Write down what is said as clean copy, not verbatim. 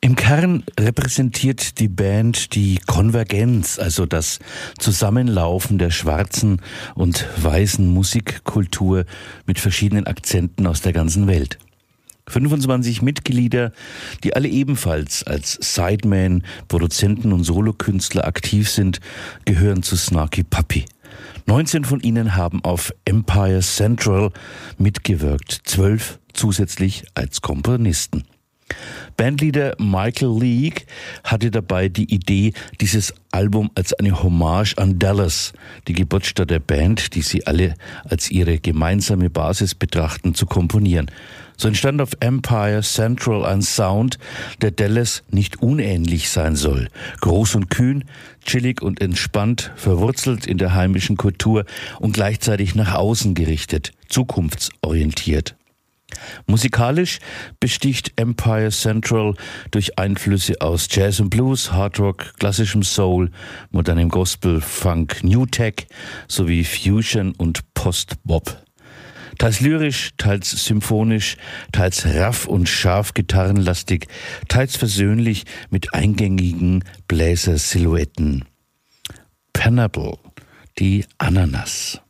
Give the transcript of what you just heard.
Im Kern repräsentiert die Band die Konvergenz, also das Zusammenlaufen der schwarzen und weißen Musikkultur mit verschiedenen Akzenten aus der ganzen Welt. 25 Mitglieder, die alle ebenfalls als Sidemen, Produzenten und Solokünstler aktiv sind, gehören zu Snarky Puppy. 19 von ihnen haben auf Empire Central mitgewirkt, 12 zusätzlich als Komponisten. Bandleader Michael League hatte dabei die Idee, dieses Album als eine Hommage an Dallas, die Geburtsstadt der Band, die sie alle als ihre gemeinsame Basis betrachten, zu komponieren. So entstand auf Empire Central ein Sound, der Dallas nicht unähnlich sein soll. Groß und kühn, chillig und entspannt, verwurzelt in der heimischen Kultur und gleichzeitig nach außen gerichtet, zukunftsorientiert. Musikalisch besticht Empire Central durch Einflüsse aus Jazz und Blues, Hard Rock, klassischem Soul, modernem Gospel, Funk, New Tech sowie Fusion und Post-Bop. Teils lyrisch, teils symphonisch, teils raff und scharf gitarrenlastig, teils versöhnlich mit eingängigen Bläsersilhouetten. Pineapple, die Ananas.